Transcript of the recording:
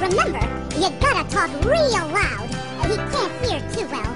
Remember, you gotta talk real loud. He can't hear too well.